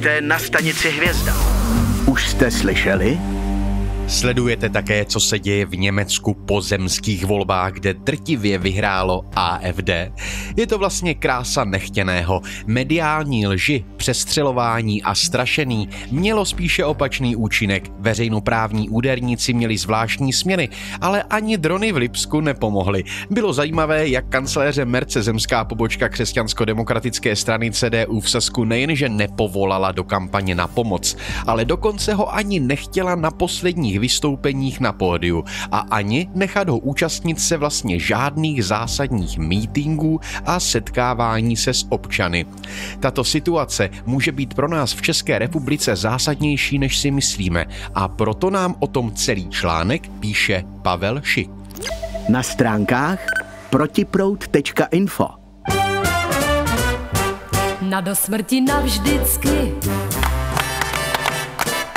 jste na stanici Hvězda. Už jste slyšeli? Sledujete také, co se děje v Německu po zemských volbách, kde drtivě vyhrálo AfD. Je to vlastně krása nechtěného. Mediální lži, přestřelování a strašení mělo spíše opačný účinek. Veřejnoprávní úderníci měli zvláštní směny, ale ani drony v Lipsku nepomohly. Bylo zajímavé, jak kancléře Merce zemská pobočka křesťansko-demokratické strany CDU v Sasku nejenže nepovolala do kampaně na pomoc, ale dokonce ho ani nechtěla na posledních vystoupeních na pódiu a ani nechat ho účastnit se vlastně žádných zásadních mítinků a setkávání se s občany. Tato situace může být pro nás v České republice zásadnější, než si myslíme, a proto nám o tom celý článek píše Pavel Šik. Na stránkách protiproud.info. Na do smrti navždycky